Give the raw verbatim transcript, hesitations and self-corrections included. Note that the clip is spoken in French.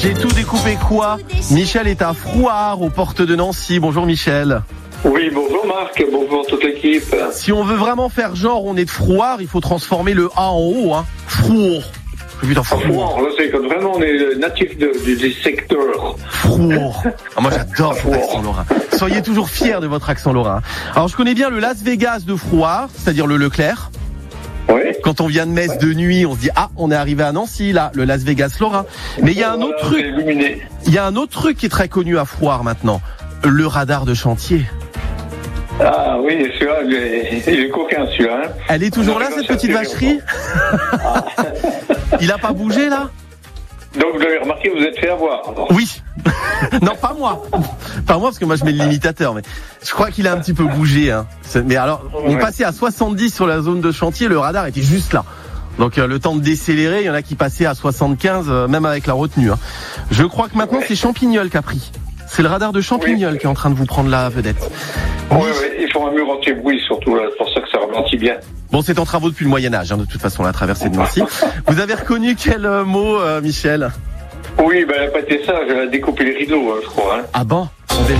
J'ai tout découpé quoi? Michel est à Frouard, aux portes de Nancy. Bonjour Michel. Oui, bonjour Marc, bonjour toute l'équipe. Si on veut vraiment faire genre on est de Frouard, il faut transformer le A en O, hein. Frouard. Putain, Frouard, là c'est comme vraiment on est natif de, du, du secteur. Frouard. Ah, moi j'adore cet accent lorrain. Soyez toujours fiers de votre accent lorrain. Alors je connais bien le Las Vegas de Frouard, c'est-à-dire le Leclerc. Oui. Quand on vient de Metz de nuit, on se dit ah, on est arrivé à Nancy là, le Las Vegas lorrain. Mais il y a un autre truc. Il y a un autre truc qui est très connu à Frouard maintenant, le radar de chantier. Ah oui, celui-là, il est, il est coquin celui-là. Hein. Elle est toujours là cette petite vacherie. Il a pas bougé là? Donc vous avez remarqué, vous êtes fait avoir. Oui. Non, pas moi. Pas moi parce que moi je mets le limitateur, mais je crois qu'il a un petit peu bougé. Hein. Mais alors, on passait à soixante-dix sur la zone de chantier, le radar était juste là. Donc euh, le temps de décélérer, il y en a qui passaient à soixante-quinze, euh, même avec la retenue. Hein. Je crois que maintenant c'est Champignol qui a pris. C'est le radar de Champignol oui. qui est en train de vous prendre la vedette. Oui, oui, oui. Il faut un mur anti-bruit surtout, là. C'est pour ça que ça ralentit bien. Bon, c'est en travaux depuis le Moyen-Âge, hein, de toute façon, la traversée de Nancy. Vous avez reconnu quel euh, mot, euh, Michel? Oui, ben, elle n'a pas été sage, elle a découpé les rideaux, hein, je crois. Hein. Ah bon?